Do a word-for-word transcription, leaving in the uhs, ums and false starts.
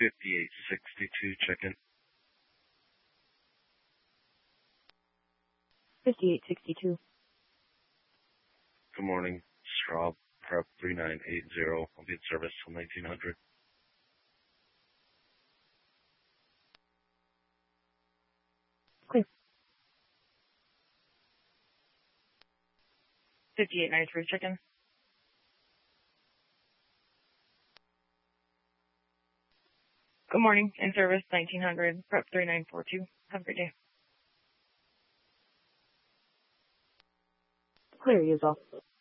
fifty-eight sixty-two, check-in. fifty-eight sixty-two. Good morning. Straub, prep three nine eight zero. I'll be in service till nineteen hundred. Clear. fifty-eight ninety-three, check-in. Good morning. In service, nineteen hundred, prep three nine four two. Have a great day. Clear, use all.